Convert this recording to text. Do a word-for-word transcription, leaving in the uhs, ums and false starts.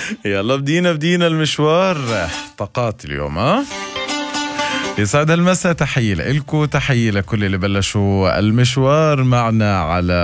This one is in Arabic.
يلا بدينا بدينا المشوار. طاقات اليوم ها. يسعد هالمساء، تحية لكم، تحية لكل اللي بلشوا المشوار معنا على